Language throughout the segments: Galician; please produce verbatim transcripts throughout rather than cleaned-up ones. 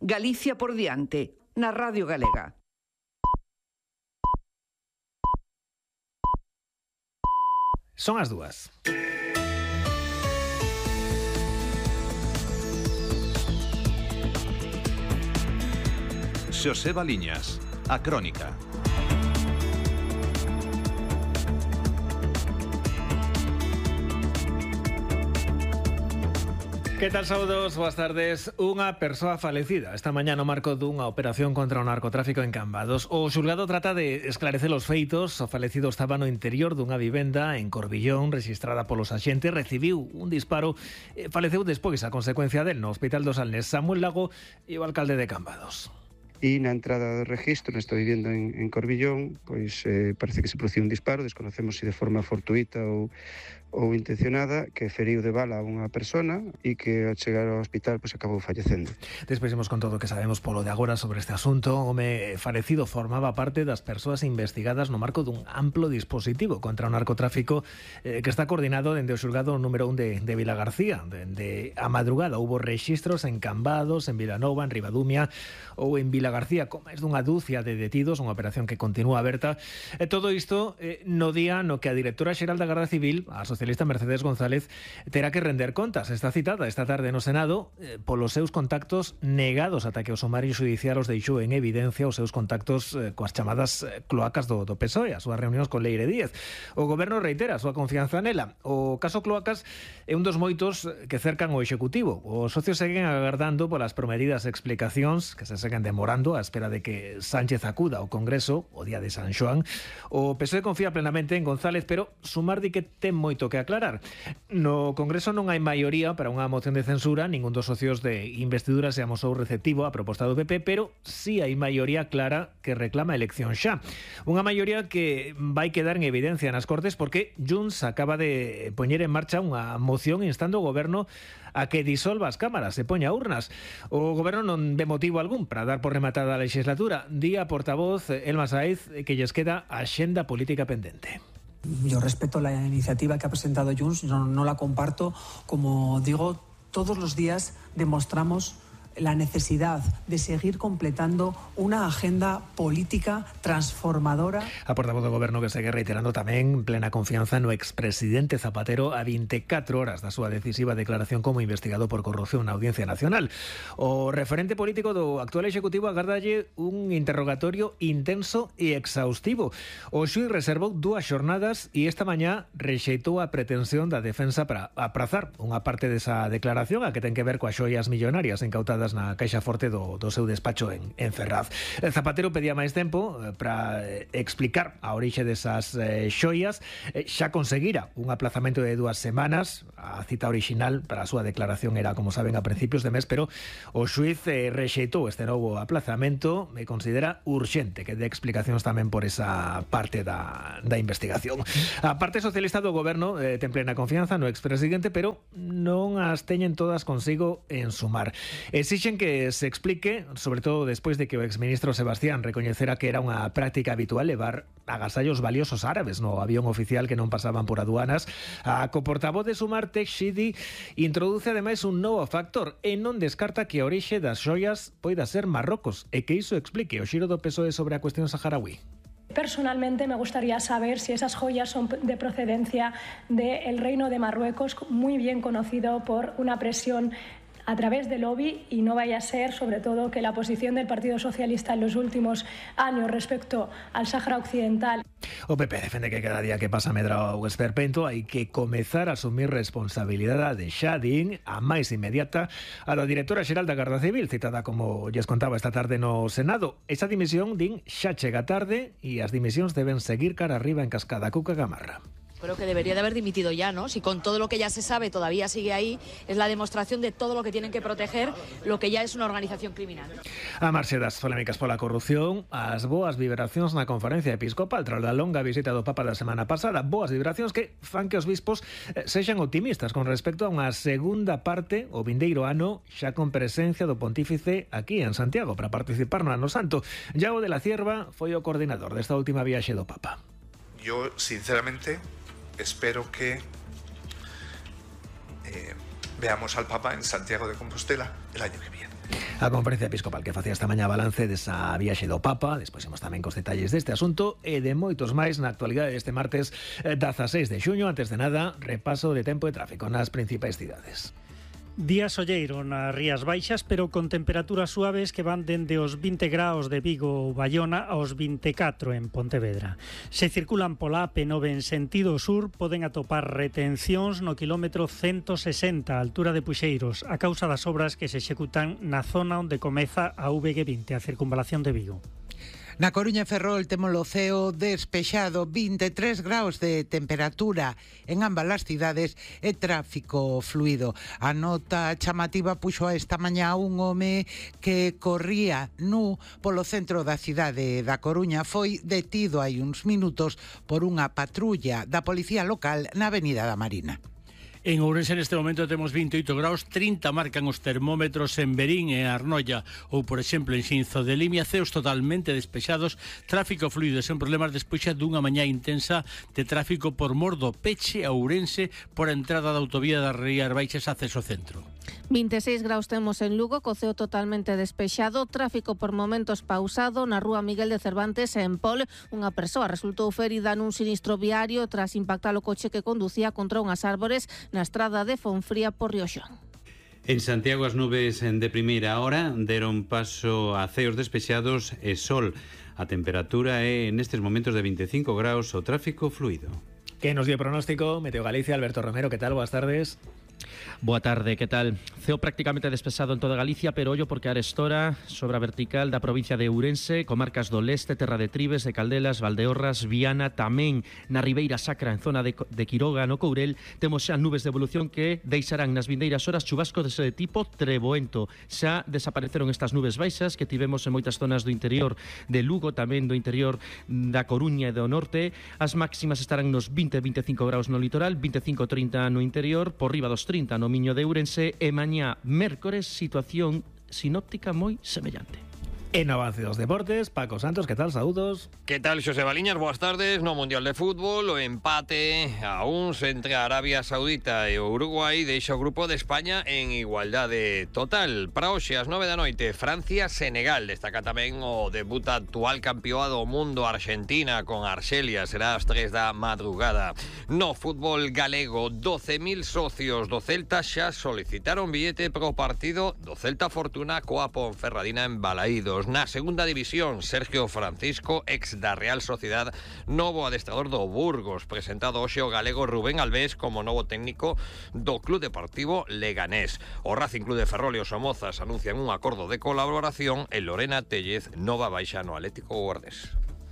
Galicia por diante, na Radio Galega. Son as dúas. Xosé Baliñas, a crónica. Que tal, saudos? Boas tardes. Unha persoa falecida esta mañá no marco dunha operación contra o narcotráfico en Cambados. O xulgado trata de esclarecer os feitos. O falecido estaba no interior dunha vivenda en Corbillón, registrada polos axentes, recibiu un disparo e faleceu despois a consecuencia del no Hospital dos Salnes. Samuel Lago e o alcalde de Cambados. E na entrada do registro, nesta vivenda en, en Corbillón, pois eh, parece que se produciu un disparo, desconocemos se de forma fortuita ou, ou intencionada, que feriu de bala a unha persona e que ao chegar ao hospital pois acabou fallecendo. Despois imos con todo o que sabemos polo de agora sobre este asunto. O home falecido formaba parte das persoas investigadas no marco dun amplo dispositivo contra o narcotráfico eh, que está coordinado dende o xulgado número un de, de Vilagarcía. Dende a madrugada houbo rexistros en Cambados, en Vilanova, en Ribadumia ou en Vila García, con máis dunha dúcia de detidos, unha operación que continúa aberta. E todo isto eh, no día no que a directora xeral da Garda Civil, a socialista Mercedes González, terá que render contas. Está citada esta tarde no Senado eh, polos seus contactos negados ata que o sumario judicial os deixou en evidencia os seus contactos eh, coas chamadas eh, cloacas do, do P S O E, as súas reunións con Leire Díez. O goberno reitera a súa confianza nela. O caso Cloacas é un dos moitos que cercan o Executivo. Os socios seguen agardando polas prometidas explicacións que se seguen demorando á espera de que Sánchez acuda ao Congreso o día de San Xoán. O P S O E confía plenamente en González, pero Sumar di que ten moito que aclarar. No Congreso non hai maioría para unha moción de censura, ningún dos socios de investidura se amosou receptivo á proposta do P P, pero sí hai maioría clara que reclama elección xa. Unha maioría que vai quedar en evidencia nas Cortes porque Junts acaba de poñer en marcha unha moción instando o goberno a que disolva as cámaras e poña urnas. O goberno non ve motivo algún para dar por rematada a legislatura. Día portavoz Elma Saiz que lles queda a axenda política pendente. Yo respeto la iniciativa que ha presentado Junts, no, no la comparto. Como digo, todos los días demostramos la necesidad de seguir completando unha agenda política transformadora. A portavoz do goberno que segue reiterando tamén plena confianza no expresidente Zapatero a veinticuatro horas da súa decisiva declaración como investigado por corrupción na Audiencia Nacional. O referente político do actual Executivo agardalle un interrogatorio intenso e exhaustivo. O xuíz reservou dúas xornadas e esta mañá rexeitou a pretensión da defensa para aprazar unha parte desa declaración a que ten que ver coas xoias millonarias incautadas na caixa forte do, do seu despacho en, en Ferraz. Zapatero pedía máis tempo eh, para eh, explicar a orixe desas eh, xoias. Eh, xa conseguira un aplazamento de dúas semanas. A cita original para a súa declaración era, como saben, a principios de mes, pero o xuíz eh, rexeitou este novo aplazamento e considera urxente que dé explicacións tamén por esa parte da, da investigación. A parte socialista do goberno eh, ten plena confianza no expresidente, pero non as teñen todas consigo en Sumar. Exixen que se explique, sobre todo despois de que o exministro Sebastián recoñecera que era unha práctica habitual levar agasallos valiosos árabes no avión oficial que non pasaban por aduanas. A coportavoz de Sumar, Tex Shidi, introduce ademais un novo factor e non descarta que a orixe das xoias poida ser Marrocos e que iso explique o xiro do P S O E sobre a cuestión saharaui. Personalmente me gustaría saber si esas joyas son de procedencia del Reino de Marruecos, muy bien conocido por una presión a través del lobby, y no vaya a ser, sobre todo, que la posición del Partido Socialista en los últimos años respecto al Sáhara Occidental. O P P defende que cada día que pasa medra o esperpento hai que comezar a asumir responsabilidade xa, din, a máis inmediata a da directora xeral da Garda Civil, citada, como lles contaba, esta tarde no Senado. Esa dimisión, din, xa chega tarde e as dimisións deben seguir cara arriba en cascada. Cuca Gamarra. Creo que debería de haber dimitido ya, ¿no? Si con todo lo que ya se sabe todavía sigue ahí, es la demostración de todo lo que tienen que proteger, lo que ya es una organización criminal. A marxe das polémicas pola corrupción, as boas vibracións na conferencia episcopal tras a longa visita do Papa da semana pasada. Boas vibracións que fan que os bispos eh, sexan optimistas con respecto a unha segunda parte o vindeiro ano xa con presencia do pontífice aquí en Santiago para participar no Ano Santo. Iago de la Cierva foi o coordinador desta última viaxe do Papa. Yo, sinceramente, espero que eh, veamos al Papa en Santiago de Compostela el año que viene. A conferencia episcopal que facía esta mañá balance desa viaxe do Papa, despois imos tamén cos detalles deste asunto e de moitos máis na actualidade deste martes dieciséis de xuño. Antes de nada, repaso de tempo e tráfico nas principais cidades. Día solleiro nas Rías Baixas, pero con temperaturas suaves que van dende os vinte graus de Vigo ou Bayona aos vinte e catro en Pontevedra. Se circulan pola A P nove en sentido sur, poden atopar retencións no quilómetro ciento sesenta, a altura de Puxeiros, a causa das obras que se executan na zona onde comeza a V G vinte, a circunvalación de Vigo. Na Coruña e Ferrol temos o ceo despexado, vinte e tres graus de temperatura en ambas as cidades e tráfico fluido. A nota chamativa puxo a esta mañá un home que corría nu polo centro da cidade da Coruña. Foi detido hai uns minutos por unha patrulla da policía local na Avenida da Marina. En Ourense neste momento temos vinte e oito graus, trinta marcan os termómetros en Verín e Arnoia, ou por exemplo en Xinzo de Limia, ceos totalmente despexados, tráfico fluido sen problemas despois dunha mañá intensa de tráfico por mor do peche a Ourense por a entrada da autovía das Rías Baixas a acceso centro. vinte e seis graus temos en Lugo, co ceo totalmente despexado, tráfico por momentos pausado na rúa Miguel de Cervantes en Pol. Unha persoa resultou ferida nun sinistro viario tras impactar o coche que conducía contra unhas árbores na estrada de Fonfría por Rioxón. En Santiago as nubes de primeira hora deron paso a ceos despexados e sol. A temperatura é nestes momentos de vinte e cinco graus, o tráfico fluido. Que nos dio pronóstico Meteo Galicia, Alberto Romero, que tal? Boas tardes. Boa tarde, que tal? Ceo prácticamente despexado en toda Galicia, pero ollo porque a arestora sobre a vertical da provincia de Ourense, comarcas do leste, Terra de Tribes, de Caldelas, Valdeorras, Viana, tamén na Ribeira Sacra, en zona de, de Quiroga, no Courel, temos xa nubes de evolución que deixarán nas vindeiras horas chubascos de tipo treboento. Xa desapareceron estas nubes baixas que tivemos en moitas zonas do interior de Lugo, tamén do interior da Coruña e do norte. As máximas estarán nos vinte a vinte e cinco graus no litoral, vinte e cinco a trinta no interior, por riba dos trinta no Miño de Ourense e mañá mércores situación sinóptica moi semellante. En avance dos deportes, Paco Santos, que tal? Saúdos. Que tal, Xosé Baliñas? Boas tardes. No Mundial de Fútbol, o empate a uns entre Arabia Saudita e o Uruguai deixa o grupo de España en igualdade total. Para hoxe, ás nove da noite, Francia-Senegal. Destaca tamén o debut actual campeoa do mundo Argentina con Arxelia. Será ás tres da madrugada. No fútbol galego, doce mil socios do Celta xa solicitaron billete pro partido do Celta Fortuna coa Ponferradina en Balaídos. Na segunda división, Sergio Francisco, ex da Real Sociedad, novo adestrador do Burgos, presentado hoxe o galego Rubén Alves como novo técnico do Club Deportivo Leganés. O Racing Club de Ferrol e os Somozas anuncian un acordo de colaboración e Lorena Tellez nova baixa no Atlético Guardés.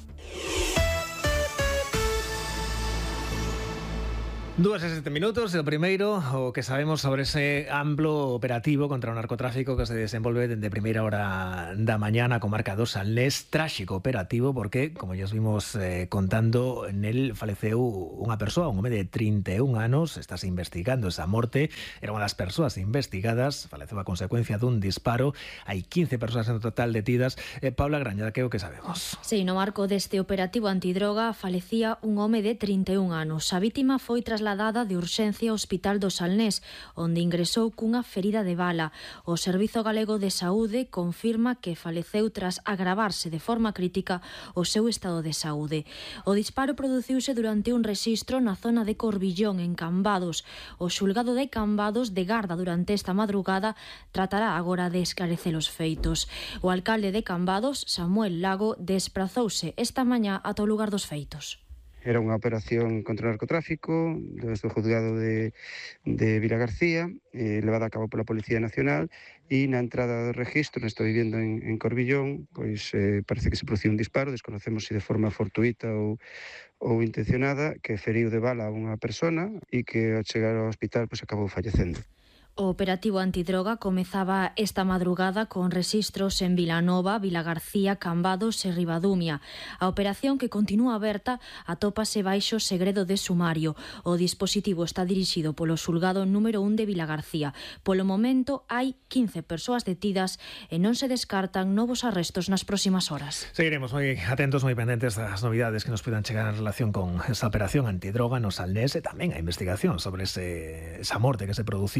Dúas e sete minutos, o primeiro, o que sabemos sobre ese amplo operativo contra o narcotráfico que se desenvolve dende primeira hora da mañana, comarca do Salnés, tráxico operativo, porque, como ya os vimos eh, contando, nel faleceu unha persoa, un home de trinta e un anos, estás investigando esa morte, era unha das persoas investigadas, faleceu a consecuencia dun disparo, hai quince persoas en total detidas. Eh, Paula Graña, que é o que sabemos? Sí, no marco deste operativo antidroga falecía un home de trinta e un anos. A vítima foi trasladada trasladada de urxencia ao Hospital do Salnés, onde ingresou cunha ferida de bala. O Servizo Galego de Saúde confirma que faleceu tras agravarse de forma crítica o seu estado de saúde. O disparo produciuse durante un rexistro na zona de Corbillón, en Cambados. O xulgado de Cambados de Garda durante esta madrugada tratará agora de esclarecer os feitos. O alcalde de Cambados, Samuel Lago, desprazouse esta mañá ata o lugar dos feitos. Era unha operación contra o narcotráfico desde o juzgado de, de Vilagarcía, eh, levada a cabo pola Policía Nacional, e na entrada do registro, nesta vivenda en, en Corbillón, pois eh, parece que se produciu un disparo, desconocemos se de forma fortuita ou, ou intencionada, que feriu de bala a unha persona e que ao chegar ao hospital pois acabou fallecendo. O operativo antidroga comezaba esta madrugada con rexistros en Vilanova, Vilagarcía, Cambados e Ribadumia. A operación, que continúa aberta, atópase baixo segredo de sumario. O dispositivo está dirixido polo xulgado número un de Vilagarcía. Polo momento hai quince persoas detidas e non se descartan novos arrestos nas próximas horas. Seguiremos moi atentos, moi pendentes das novidades que nos puedan chegar en relación con esa operación antidroga no Salnés e tamén a investigación sobre ese, esa morte que se produciu no marco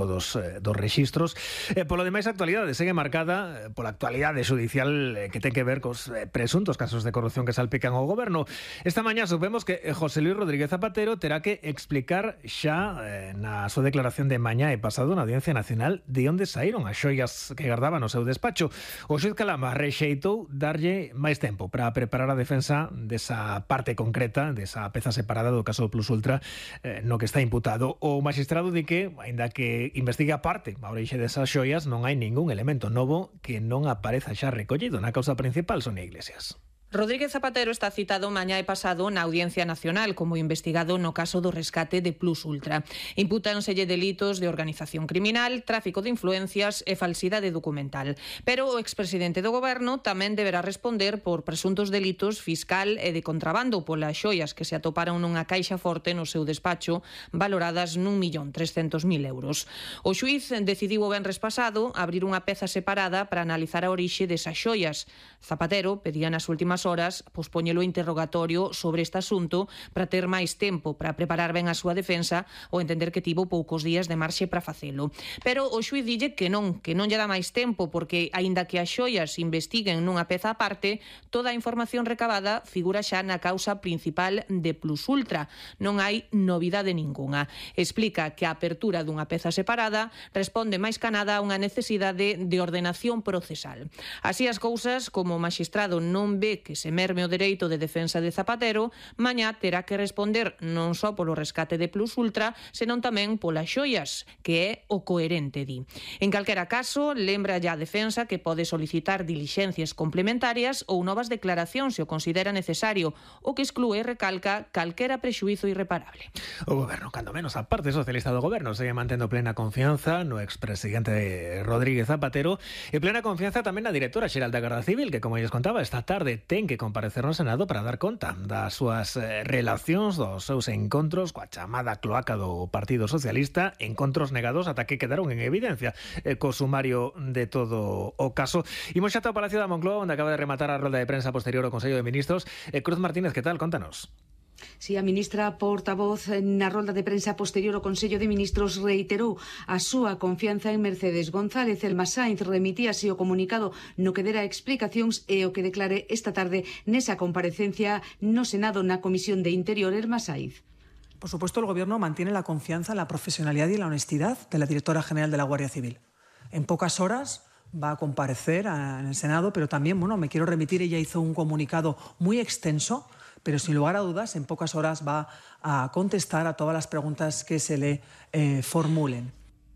dos, eh, dos rexistros. Eh, polo demais, a actualidade segue marcada eh, pola actualidade judicial eh, que ten que ver cos eh, presuntos casos de corrupción que salpican ao goberno. Esta mañá supemos que eh, José Luis Rodríguez Zapatero terá que explicar xa eh, na súa declaración de mañá e pasado na Audiencia Nacional de onde saíron as xoias que guardaba no seu despacho. O xuiz Calama rexeitou darlle máis tempo para preparar a defensa desa parte concreta, desa peza separada do caso do Plus Ultra eh, no que está imputado. O magistrado di que, aínda que investigue a parte a orixe desas xoias, non hai ningún elemento novo que non apareza xa recollido na causa principal, Sonia Iglesias. Rodríguez Zapatero está citado mañá e pasado na Audiencia Nacional como investigado no caso do rescate de Plus Ultra. Impútanselle delitos de organización criminal, tráfico de influencias e falsidade documental. Pero o expresidente do goberno tamén deberá responder por presuntos delitos fiscal e de contrabando polas xoias que se atoparon nunha caixa forte no seu despacho valoradas nun millón trescentos mil euros. O xuiz decidiu o venres pasado abrir unha peza separada para analizar a orixe desas xoias. Zapatero pedía nas últimas horas pospoñelo interrogatorio sobre este asunto para ter máis tempo para preparar ben a súa defensa ou entender que tivo poucos días de marxe para facelo. Pero o xuiz dille que non, que non lle dá máis tempo porque, aínda que as xoias investiguen nunha peza aparte, toda a información recabada figura xa na causa principal de Plus Ultra. Non hai novidade ningunha. Explica que a apertura dunha peza separada responde máis ca nada a unha necesidade de ordenación procesal. Así as cousas, como o magistrado non ve que se merme o dereito de defensa de Zapatero, mañá terá que responder non só polo rescate de Plus Ultra, senón tamén polas xoias, que é o coherente, di. En calquera caso, lembra ya a defensa que pode solicitar dilixencias complementarias ou novas declaracións se o considera necesario, o que exclúe, recalca, calquera prexuízo irreparable. O goberno, cando menos a parte socialista do goberno, segue mantendo plena confianza no expresidente Rodríguez Zapatero e plena confianza tamén na directora xeral da Garda Civil, que, como lles contaba, esta tarde ten que comparecer no Senado para dar conta das súas eh, relacións, dos seus encontros coa chamada cloaca do Partido Socialista, encontros negados ata que quedaron en evidencia eh, co sumario de todo o caso. Imos xa ao Palacio da Moncloa, onde acaba de rematar a rolda de prensa posterior ao Consello de Ministros. Eh, Cruz Martínez, que tal? Contanos. Si a ministra portavoz na rolda de prensa posterior ao Consello de Ministros reiterou a súa confianza en Mercedes González. Elma Sainz remitíase o comunicado no que dera explicacións e o que declare esta tarde nesa comparecencia no Senado na Comisión de Interior. Elma Sainz. Por supuesto, el Gobierno mantiene la confianza en la profesionalidad y la honestidad de la directora general de la Guardia Civil. En pocas horas va a comparecer en el Senado, pero también, bueno, me quiero remitir, ella hizo un comunicado muy extenso, pero sin lugar a dudas, en pocas horas va a contestar a todas las preguntas que se le eh, formulen.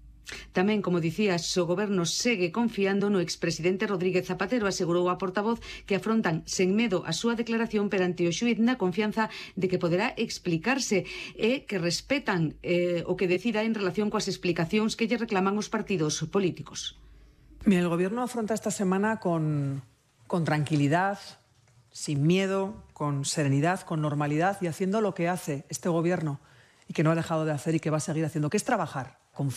Tamén, como dicías, o Goberno segue confiando no expresidente Rodríguez Zapatero. Asegurou a portavoz que afrontan sen medo a súa declaración perante o xuíz na confianza de que poderá explicarse e que respetan eh, o que decida en relación coas explicacións que lle reclaman os partidos políticos. Mira, el Gobierno afronta esta semana con, con tranquilidad, sin miedo, con serenidad, con normalidad y haciendo lo que hace este Gobierno y que no ha dejado de hacer y que va a seguir haciendo, que es trabajar.